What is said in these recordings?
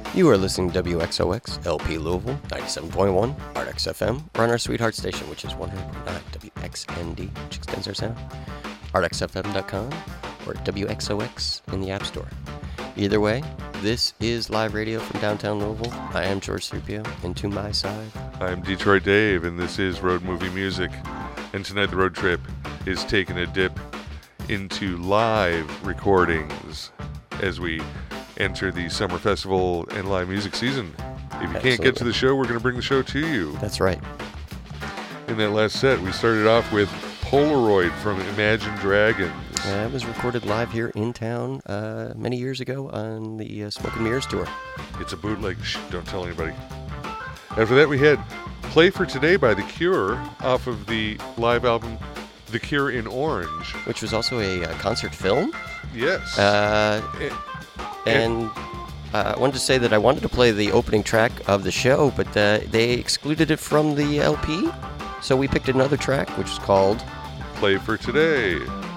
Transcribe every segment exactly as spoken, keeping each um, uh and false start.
You are listening to W X O X, L P Louisville, ninety-seven point one, R X F M. We're on our sweetheart station, which is one hundred point nine W X N D, which extends our sound. R X F M dot com or W X O X in the App Store. Either way, this is live radio from downtown Louisville. I am George Serpio, and to my side, I'm Detroit Dave, and this is Road Movie Music. And tonight the road trip is taking a dip into live recordings as we enter the summer festival and live music season. If you Absolutely. Can't get to the show, we're going to bring the show to you. That's right. In that last set, we started off with Polaroid from Imagine Dragons. Uh, it was recorded live here in town uh, many years ago on the uh, Smoke and Mirrors tour. It's a bootleg. Shh, don't tell anybody. After that, we had Play for Today by The Cure off of the live album The Cure in Orange. Which was also a uh, concert film. Yes. Uh, It- and uh, I wanted to say that I wanted to play the opening track of the show, but uh, they excluded it from the L P. So we picked another track, which is called Play for Today.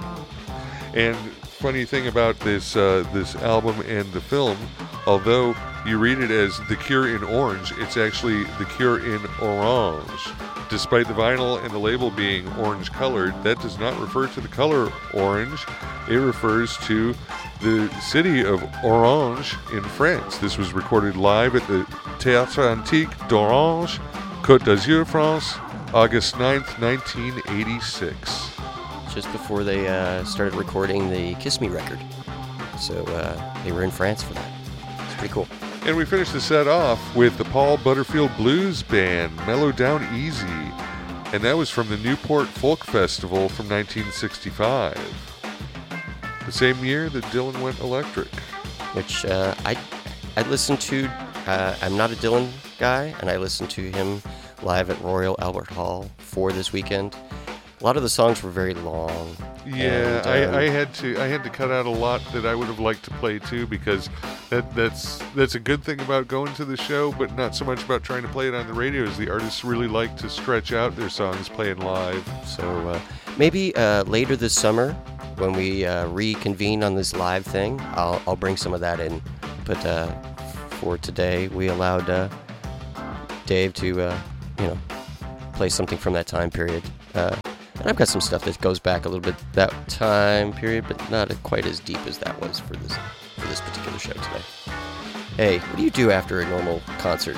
And funny thing about this uh, this album and the film, although you read it as The Cure in Orange, it's actually The Cure in Orange. Despite the vinyl and the label being orange colored, that does not refer to the color orange. It refers to the city of Orange in France. This was recorded live at the Théâtre Antique d'Orange, Côte d'Azur, France, August ninth, nineteen eighty-six. just before they uh, started recording the Kiss Me record. So uh, they were in France for that. It's pretty cool. And we finished the set off with the Paul Butterfield Blues Band, Mellow Down Easy. And that was from the Newport Folk Festival from nineteen sixty-five. The same year that Dylan went electric. Which uh, I I listened to. Uh, I'm not a Dylan guy, and I listened to him live at Royal Albert Hall for this weekend. A lot of the songs were very long. Yeah, and, um, I, I had to I had to cut out a lot that I would have liked to play too, because that that's that's a good thing about going to the show, but not so much about trying to play it on the radio. Is the artists really like to stretch out their songs playing live. So uh, maybe uh, later this summer, when we uh, reconvene on this live thing, I'll, I'll bring some of that in. But uh, for today, we allowed uh, Dave to, uh, you know, play something from that time period. Uh, and I've got some stuff that goes back a little bit that time period, but not quite as deep as that was for this for this particular show today. Hey, what do you do after a normal concert?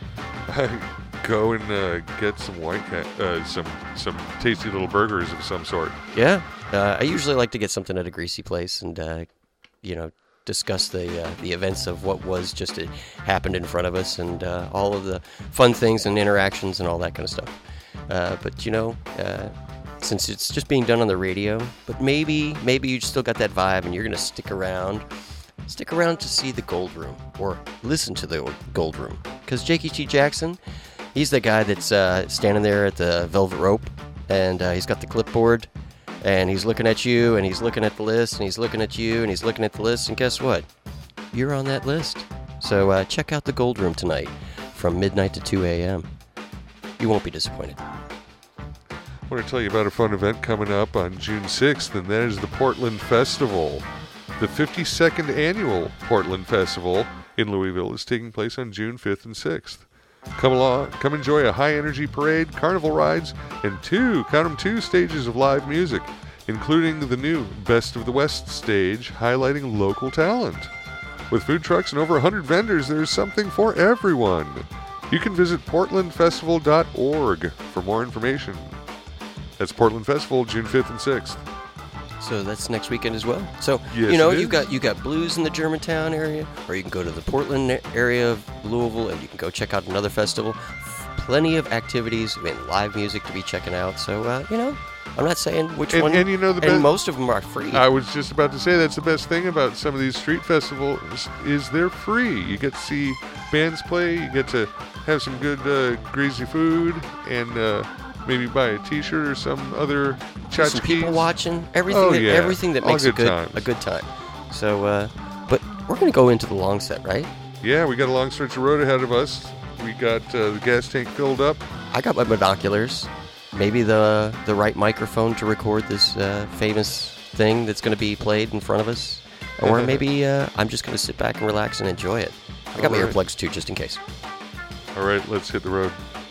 Go and uh, get some white cat, uh, some some tasty little burgers of some sort. Yeah, uh, I usually like to get something at a greasy place and, uh, you know, discuss the uh, the events of what was just it happened in front of us and uh, all of the fun things and interactions and all that kind of stuff. Uh, but you know, uh, since it's just being done on the radio, but maybe maybe you still got that vibe and you're gonna stick around, stick around to see the Gold Room or listen to the Gold Room, because Jakey T. Jackson, he's the guy that's uh, standing there at the velvet rope, and uh, he's got the clipboard. And he's looking at you, and he's looking at the list, and he's looking at you, and he's looking at the list, and guess what? You're on that list. So uh, check out the Gold Room tonight from midnight to two a.m. You won't be disappointed. I want to tell you about a fun event coming up on June sixth, and that is the Portland Festival. The fifty-second annual Portland Festival in Louisville is taking place on June fifth and sixth. Come along, come enjoy a high-energy parade, carnival rides, and two, count 'em, two stages of live music, including the new Best of the West stage, highlighting local talent. With food trucks and over one hundred vendors, there's something for everyone. You can visit portland festival dot org for more information. That's Portland Festival, June fifth and sixth. So that's next weekend as well. So, Yes, you know, it you is. got you got blues in the Germantown area, or you can go to the Portland area of Louisville, and you can go check out another festival. Plenty of activities and live music to be checking out. So, uh, you know, I'm not saying which And- one, and you know the and best- most of them are free. I was just about to say that's the best thing about some of these street festivals is they're free. You get to see bands play, you get to have some good uh, greasy food, and uh, maybe buy a T-shirt or some other tchotchkes. Some people watching, everything, Oh, that, yeah. everything that All makes a good good times. a good time. So, uh, but we're gonna go into the long set, right? Yeah, we got a long stretch of road ahead of us. We got uh, the gas tank filled up. I got my binoculars, maybe the the right microphone to record this uh, famous thing that's going to be played in front of us, or maybe uh, I'm just going to sit back and relax and enjoy it. I got my All right. earplugs too, just in case. All right, let's hit the road.